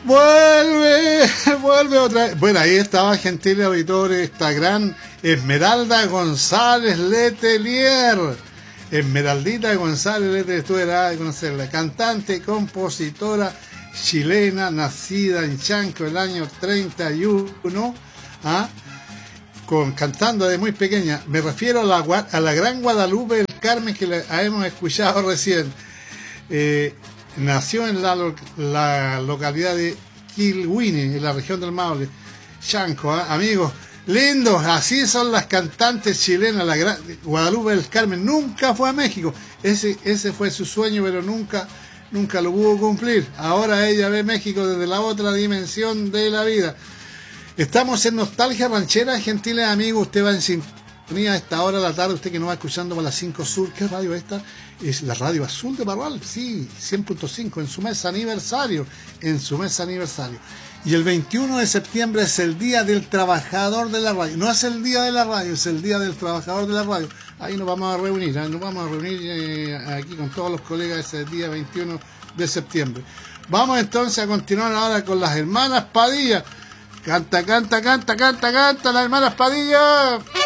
Vuelve, vuelve otra vez. Bueno, ahí estaba, gentil auditor, esta gran Esmeralda González Letelier. Esmeraldita González Letelier, tú eras de conocerla. Cantante, compositora chilena, nacida en Chanco el año 31, cantando de muy pequeña. Me refiero a la gran Guadalupe del Carmen que la hemos escuchado recién. Nació en la localidad de Quilhuine, en la región del Maule. Chanco, amigos, lindos, así son las cantantes chilenas. La gran Guadalupe del Carmen nunca fue a México. Ese fue su sueño, pero nunca lo pudo cumplir. Ahora ella ve México desde la otra dimensión de la vida. Estamos en Nostalgia Ranchera, gentiles amigos. Usted va en sintonía a esta hora de la tarde, usted que nos va escuchando por la 5 Sur. ¿Qué radio es esta? Es la radio Azul de Parral, sí, 100.5, en su mes aniversario. Y el 21 de septiembre es el Día del Trabajador de la Radio. No es el Día de la Radio, es el Día del Trabajador de la Radio. Ahí nos vamos a reunir, aquí con todos los colegas ese día 21 de septiembre. Vamos entonces a continuar ahora con las hermanas Padilla. Canta, las hermanas Padilla.